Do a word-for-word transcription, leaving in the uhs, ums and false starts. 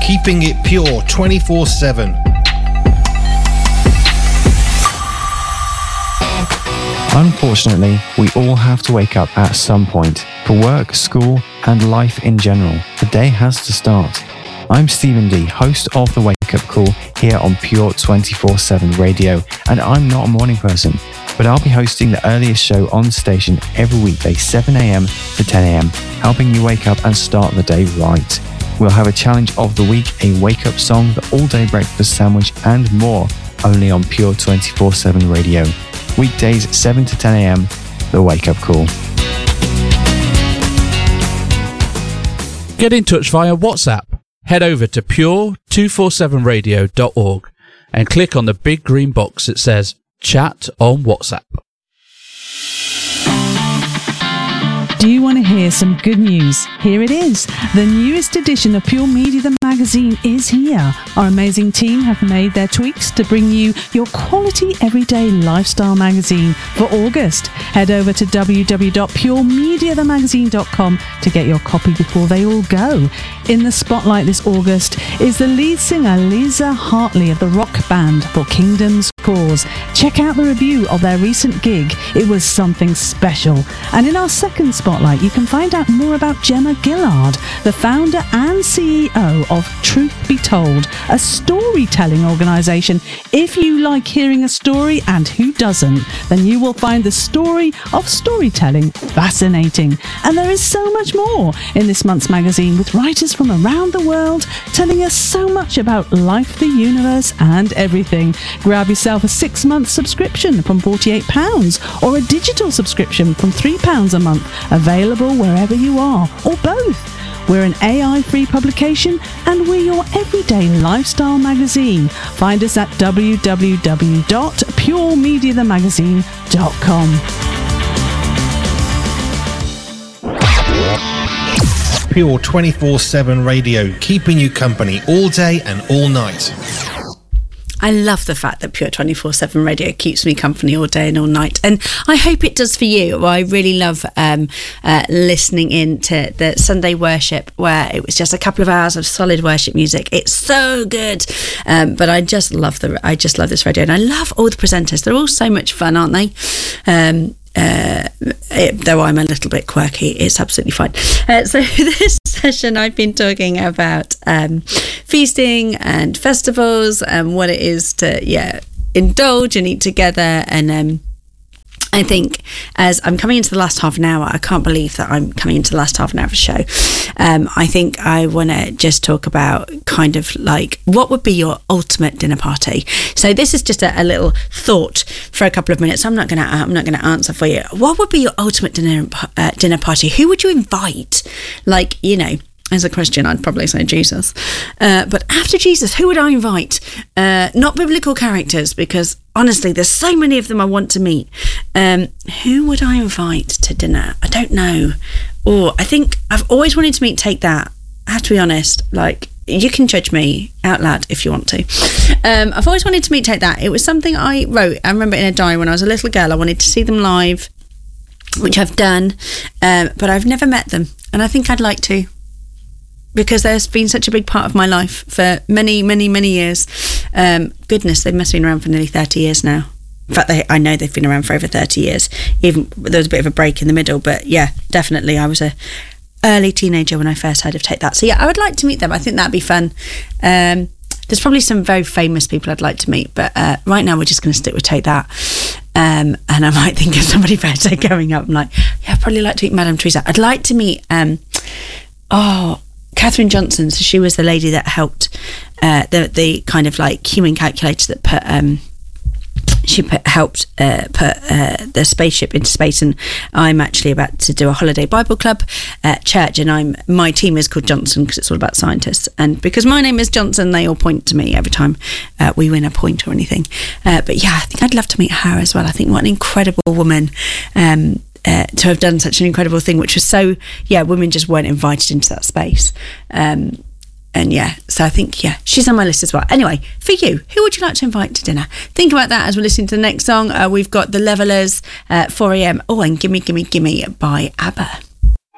keeping it pure twenty-four seven. Unfortunately, we all have to wake up at some point. For work, school, and life in general, the day has to start. I'm Stephen D, host of The Wake Up Call here on Pure twenty-four seven Radio, and I'm not a morning person, but I'll be hosting the earliest show on the station every weekday, seven a.m. to ten a.m, helping you wake up and start the day right. We'll have a challenge of the week, a wake-up song, the all-day breakfast sandwich, and more, only on Pure twenty-four seven Radio. Weekdays, seven to ten a.m, The Wake Up Call. Get in touch via WhatsApp. Head over to pure two forty-seven radio dot org and click on the big green box that says Chat on WhatsApp. Do you want to hear some good news? Here it is. The newest edition of Pure Media the magazine is here. Our amazing team have made their tweaks to bring you your quality everyday lifestyle magazine for August. Head over to w w w dot pure media the magazine dot com to get your copy before they all go. In the spotlight this August is the lead singer Lisa Hartley of the rock band For Kingdom's Cause. Check out the review of their recent gig. It was something special. And in our second spotlight, you can find out more about Gemma Gillard, the founder and C E O of Truth Be Told, a storytelling organisation. If you like hearing a story, and who doesn't, then you will find the story of storytelling fascinating. And there is so much more in this month's magazine, with writers from around the world telling us so much about life, the universe, and everything. Grab yourself a six-month subscription from forty-eight pounds or a digital subscription from three pounds a month, available wherever you are, or both. We're an A I-free publication, and we're your everyday lifestyle magazine. Find us at w w w dot pure media the magazine dot com. Pure twenty-four seven Radio, keeping you company all day and all night. I love the fact that Pure twenty-four seven Radio keeps me company all day and all night, and I hope it does for you. I really love um, uh, listening in to the Sunday worship, where it was just a couple of hours of solid worship music. It's so good, um, but I just love the I just love this radio, and I love all the presenters. They're all so much fun, aren't they? Um, Uh, it, though I'm a little bit quirky, it's absolutely fine. Uh, so this session I've been talking about um, feasting and festivals and what it is to yeah indulge and eat together. And um, I think as I'm coming into the last half an hour, I can't believe that I'm coming into the last half an hour of the show. Um, I think I want to just talk about kind of like, what would be your ultimate dinner party? So this is just a, a little thought for a couple of minutes. I'm not going to I'm not going to answer for you. What would be your ultimate dinner uh, dinner party? Who would you invite? Like, you know, as a Christian, I'd probably say Jesus. Uh, but after Jesus, who would I invite? Uh, not biblical characters, because honestly, there's so many of them I want to meet. Um, who would I invite to dinner? I don't know. Or I think I've always wanted to meet Take That. I have to be honest. Like, you can judge me out loud if you want to. Um, I've always wanted to meet Take That. It was something I wrote. I remember in a diary when I was a little girl. I wanted to see them live, which I've done, um, but I've never met them. And I think I'd like to, because there's been such a big part of my life for many, many, many years. Um, goodness, they must have been around for nearly thirty years now. In fact, they, I know they've been around for over thirty years. Even there was a bit of a break in the middle, but yeah, definitely. I was a early teenager when I first heard of Take That. So yeah, I would like to meet them. I think that'd be fun. Um, there's probably some very famous people I'd like to meet, but uh, right now we're just going to stick with Take That. Um, and I might think of somebody better going up. I'm like, yeah, I'd probably like to meet Madame Teresa. I'd like to meet, um, oh, Katherine Johnson. So she was the lady that helped, uh, the the kind of like human calculator that put, um, she put, helped uh, put uh, the spaceship into space. And I'm actually about to do a holiday Bible club at church, and I'm my team is called Johnson because it's all about scientists. And because my name is Johnson, they all point to me every time uh, we win a point or anything. Uh, but yeah, I think I'd love to meet her as well. I think what an incredible woman. Um, Uh, to have done such an incredible thing, which was so, yeah, women just weren't invited into that space. Um, and yeah, so I think, yeah, she's on my list as well. Anyway, for you, who would you like to invite to dinner? Think about that as we're listening to the next song. Uh, we've got The Levellers, uh, four a.m. Oh, and Gimme, Gimme, Gimme by ABBA.